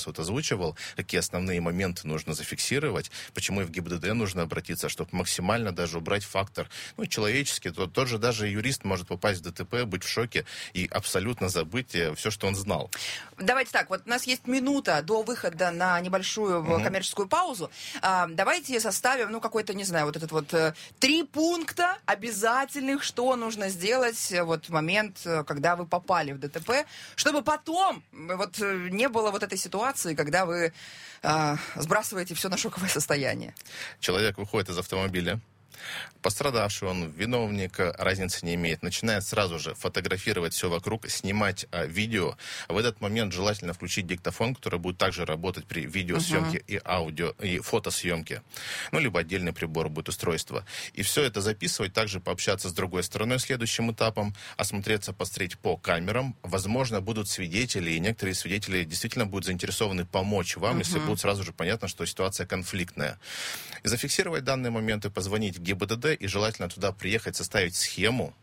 сейчас вот озвучивал, какие основные моменты нужно зафиксировать, почему и в ГИБДД нужно обратиться, чтобы максимально даже убрать фактор, человеческий. Тот же даже юрист может попасть в ДТП, быть в шоке и абсолютно забыть все, что он знал. Давайте так, вот у нас есть минута до выхода на небольшую коммерческую паузу. Давайте составим, какой-то, не знаю, вот этот вот 3 пункта обязательных, что нужно сделать вот в момент, когда вы попали в ДТП, чтобы потом вот не было вот этой ситуации, когда вы сбрасываете все на шоковое состояние. Человек выходит из автомобиля. Пострадавший, он виновник, разницы не имеет. Начинает сразу же фотографировать все вокруг, снимать видео. В этот момент желательно включить диктофон, который будет также работать при видеосъемке и аудио, и фотосъемке. Либо отдельный прибор будет устройство. И все это записывать, также пообщаться с другой стороной следующим этапом, осмотреться, посмотреть по камерам. Возможно, будут свидетели, и некоторые свидетели действительно будут заинтересованы помочь вам, если будет сразу же понятно, что ситуация конфликтная. И зафиксировать данные моменты, позвонить в ГИБДД и желательно туда приехать, составить схему,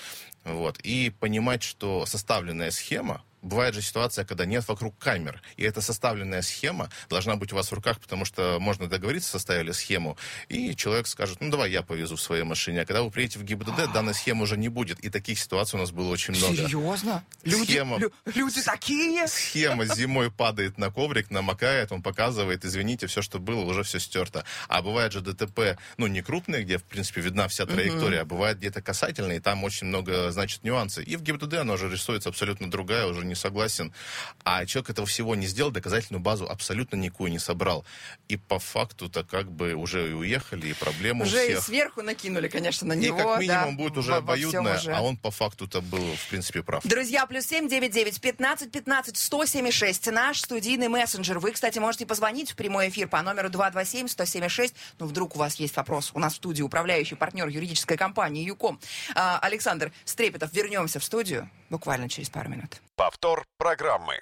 и понимать, что составленная схема, бывает же ситуация, когда нет вокруг камер, и эта составленная схема должна быть у вас в руках, потому что можно договориться, составили схему, и человек скажет, давай я повезу в своей машине, а когда вы приедете в ГИБДД, данной схемы уже не будет, и таких ситуаций у нас было очень много. Серьезно? Люди такие? Схема зимой падает на коврик, намокает, он показывает, извините, все, что было, уже все стерто. А бывает же ДТП, не крупные, где, в принципе, видна вся траектория, а бывает где-то касательные, и там очень много, нюансы. И в ГИБДД она уже рисуется абсолютно другая, уже не согласен. А человек этого всего не сделал, доказательную базу абсолютно никакую не собрал. И по факту-то уже и уехали, и проблемы уже у всех. И сверху накинули, конечно, на него. И как минимум будет уже обоюдное, а он по факту-то был, в принципе, прав. Друзья, +7 99 15 15 176 наш студийный мессенджер. Вы, кстати, можете позвонить в прямой эфир по номеру 227 176. Вдруг у вас есть вопрос. У нас в студии управляющий партнер юридической компании ЮКОМ Александр Стрепетов. Вернемся в студию буквально через пару минут. Повтор программы.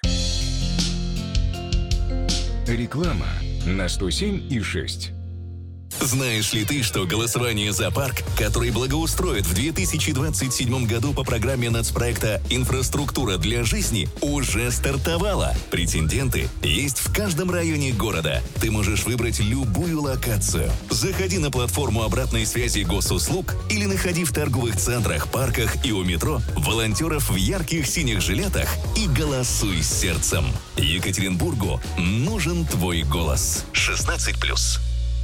Реклама на 107,6. Знаешь ли ты, что голосование за парк, который благоустроят в 2027 году по программе нацпроекта «Инфраструктура для жизни», уже стартовало? Претенденты есть в каждом районе города. Ты можешь выбрать любую локацию. Заходи на платформу обратной связи госуслуг или находи в торговых центрах, парках и у метро волонтеров в ярких синих жилетах и голосуй сердцем. Екатеринбургу нужен твой голос. 16+.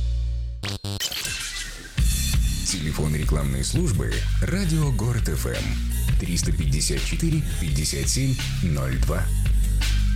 Телефон рекламной службы «Радио Город ФМ» 354 57 02.